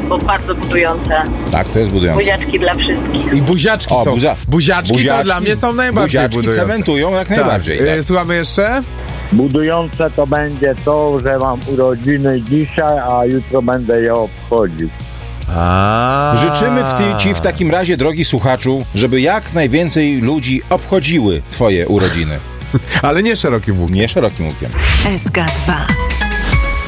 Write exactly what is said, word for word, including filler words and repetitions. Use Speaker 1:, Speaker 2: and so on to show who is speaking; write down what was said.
Speaker 1: bo bardzo budujące.
Speaker 2: Tak, to jest budujące.
Speaker 1: Buziaczki dla wszystkich.
Speaker 3: I buziaczki
Speaker 2: O,
Speaker 3: są.
Speaker 2: buzia-
Speaker 3: buziaczki,
Speaker 2: buziaczki
Speaker 3: to dla mnie są najbardziej
Speaker 2: buziaczki
Speaker 3: budujące.
Speaker 2: cementują jak
Speaker 3: Tak.
Speaker 2: najbardziej.
Speaker 3: Y,
Speaker 2: Tak.
Speaker 3: Słuchamy jeszcze?
Speaker 4: Budujące to będzie to, że mam urodziny dzisiaj, a jutro będę je obchodził.
Speaker 3: A.
Speaker 2: Życzymy w ty, Ci w takim razie, drogi słuchaczu, żeby jak najwięcej ludzi obchodziły Twoje urodziny.
Speaker 3: Ale nie szerokim łukiem.
Speaker 2: Nie szerokim łukiem.
Speaker 5: S K dwa.